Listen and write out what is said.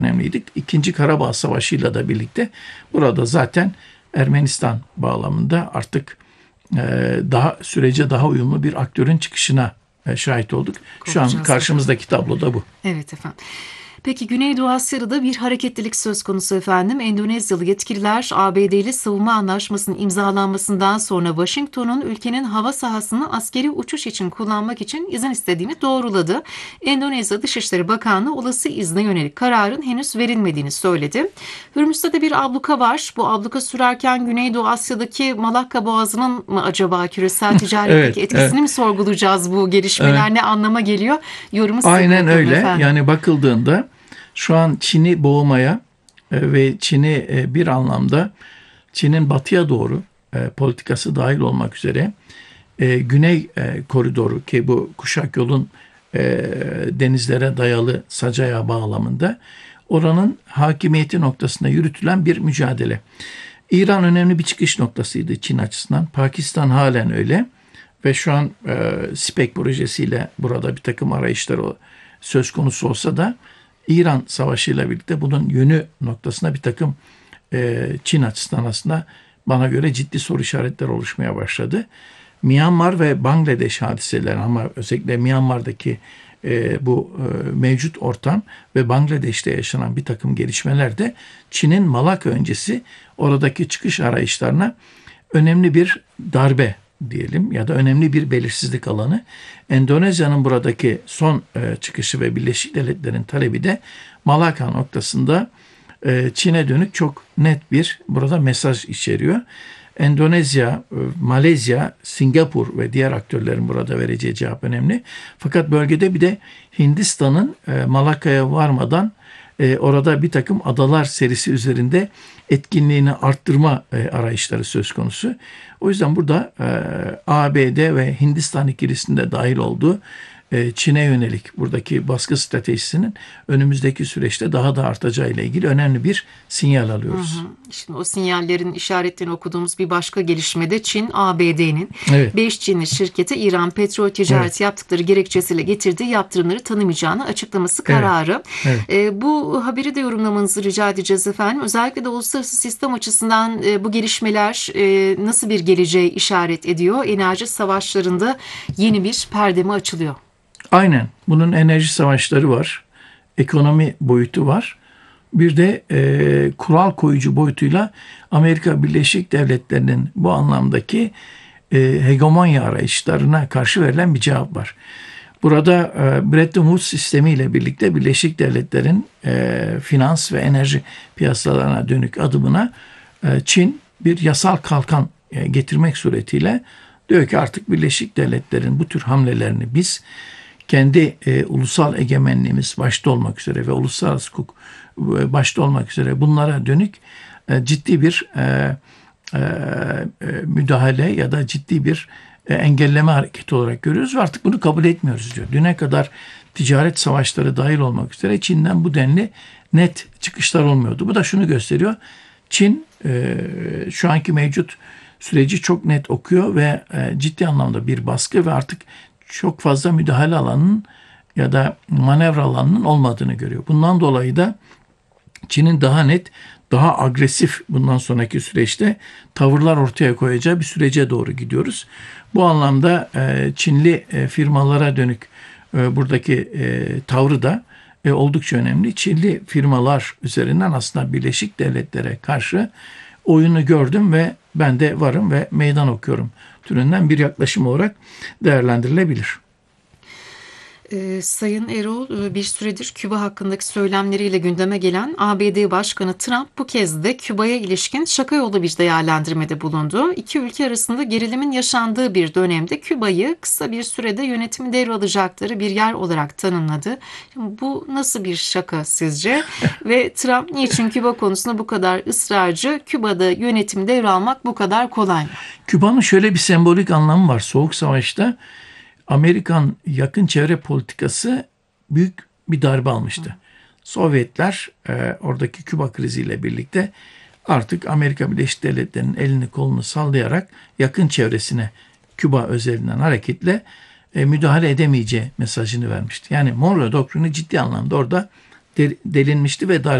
önemliydi. İkinci Karabağ Savaşı'yla da birlikte burada zaten Ermenistan bağlamında artık daha sürece daha uyumlu bir aktörün çıkışına şahit olduk. Şu an karşımızdaki tablo da bu. Evet efendim. Peki Güneydoğu Asya'da da bir hareketlilik söz konusu efendim. Endonezyalı yetkililer ABD'li savunma anlaşmasının imzalanmasından sonra Washington'un ülkenin hava sahasını askeri uçuş için kullanmak için izin istediğini doğruladı. Endonezya Dışişleri Bakanlığı olası izne yönelik kararın henüz verilmediğini söyledi. Hürmüz'de de bir abluka var. Bu abluka sürerken Güneydoğu Asya'daki Malakka Boğazı'nın mı acaba küresel ticaretteki etkisini mi sorgulayacağız bu gelişmeler? Ne anlama geliyor? Yorumu size Aynen öyle. efendim. Yani bakıldığında şu an Çin'i boğmaya ve Çin'i bir anlamda Çin'in batıya doğru politikası dahil olmak üzere Güney koridoru ki bu kuşak yolun denizlere dayalı Sacaya bağlamında oranın hakimiyeti noktasında yürütülen bir mücadele. İran önemli bir çıkış noktasıydı Çin açısından. Pakistan halen öyle ve şu an SPEC projesiyle burada bir takım arayışlar söz konusu olsa da İran Savaşı'yla birlikte bunun yönü noktasında bir takım Çin açısından aslında bana göre ciddi soru işaretleri oluşmaya başladı. Myanmar ve Bangladeş hadiseleri ama özellikle Myanmar'daki bu mevcut ortam ve Bangladeş'te yaşanan bir takım gelişmeler de Çin'in Malakka öncesi oradaki çıkış arayışlarına önemli bir darbe diyelim ya da önemli bir belirsizlik alanı. Endonezya'nın buradaki son çıkışı ve Birleşik Devletler'in talebi de Malakka noktasında Çin'e dönük çok net bir burada mesaj içeriyor. Endonezya, Malezya, Singapur ve diğer aktörlerin burada vereceği cevap önemli. Fakat bölgede bir de Hindistan'ın Malakka'ya varmadan orada bir takım adalar serisi üzerinde etkinliğini arttırma arayışları söz konusu. O yüzden burada ABD ve Hindistan ikilisinde dahil olduğu Çin'e yönelik buradaki baskı stratejisinin önümüzdeki süreçte daha da artacağı ile ilgili önemli bir sinyal alıyoruz. Şimdi o sinyallerin işaretlerini okuduğumuz bir başka gelişmede Çin, ABD'nin 5 Çinli şirkete İran petrol ticareti yaptıkları gerekçesiyle getirdiği yaptırımları tanımayacağını açıklaması kararı. Bu haberi de yorumlamanızı rica edeceğiz efendim. Özellikle de uluslararası sistem açısından bu gelişmeler nasıl bir geleceğe işaret ediyor? Enerji savaşlarında yeni bir perde mi açılıyor? Aynen. Bunun enerji savaşları var. Ekonomi boyutu var. Bir de kural koyucu boyutuyla Amerika Birleşik Devletleri'nin bu anlamdaki hegemonya arayışlarına karşı verilen bir cevap var. Burada Bretton Woods sistemiyle birlikte Birleşik Devletler'in finans ve enerji piyasalarına dönük adımına Çin bir yasal kalkan getirmek suretiyle diyor ki artık Birleşik Devletler'in bu tür hamlelerini biz kendi ulusal egemenliğimiz başta olmak üzere ve uluslararası hukuk başta olmak üzere bunlara dönük ciddi bir müdahale ya da ciddi bir engelleme hareketi olarak görüyoruz ve artık bunu kabul etmiyoruz diyor. Düne kadar ticaret savaşları dahil olmak üzere Çin'den bu denli net çıkışlar olmuyordu. Bu da şunu gösteriyor. Çin şu anki mevcut süreci çok net okuyor ve ciddi anlamda bir baskı ve artık çok fazla müdahale alanının ya da manevra alanının olmadığını görüyor. Bundan dolayı da Çin'in daha net, daha agresif bundan sonraki süreçte tavırlar ortaya koyacağı bir sürece doğru gidiyoruz. Bu anlamda Çinli firmalara dönük buradaki tavrı da oldukça önemli. Çinli firmalar üzerinden aslında Birleşik Devletlere karşı oyunu gördüm ve ben de varım ve meydan okuyorum türünden bir yaklaşım olarak değerlendirilebilir. Sayın Erol, bir süredir Küba hakkındaki söylemleriyle gündeme gelen ABD Başkanı Trump bu kez de Küba'ya ilişkin şaka yolu bir değerlendirmede bulundu. İki ülke arasında gerilimin yaşandığı bir dönemde Küba'yı kısa bir sürede yönetimi devralacakları bir yer olarak tanımladı. Bu nasıl bir şaka sizce? Ve Trump niçin Küba konusunda bu kadar ısrarcı? Küba'da yönetimi devralmak bu kadar kolay mı? Küba'nın şöyle bir sembolik anlamı var. Soğuk Savaş'ta Amerikan yakın çevre politikası büyük bir darbe almıştı. Sovyetler oradaki Küba kriziyle birlikte artık Amerika Birleşik Devletleri'nin elini kolunu sallayarak yakın çevresine Küba özelinden hareketle müdahale edemeyeceği mesajını vermişti. Yani Monroe doktrini ciddi anlamda orada delinmişti ve